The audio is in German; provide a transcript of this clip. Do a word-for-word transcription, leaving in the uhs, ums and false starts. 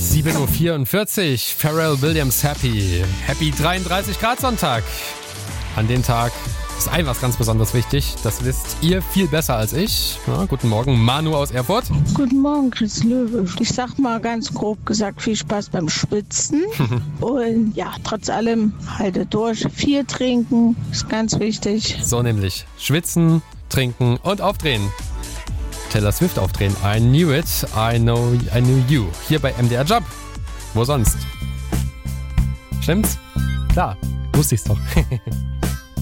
sieben Uhr vierundvierzig, Pharrell Williams Happy. Happy dreiunddreißig Grad Sonntag. An dem Tag ist ein was ganz besonders wichtig. Das wisst ihr viel besser als ich. Ja, guten Morgen, Manu aus Erfurt. Guten Morgen, Chris Löwe. Ich sag mal ganz grob gesagt, viel Spaß beim Schwitzen. Und ja, trotz allem haltet durch. Viel trinken ist ganz wichtig. So nämlich. Schwitzen, trinken und aufdrehen. Taylor Swift aufdrehen. I knew it, I know, I knew you. Hier bei M D R Job. Wo sonst? Stimmt's? Klar, wusste ich's doch.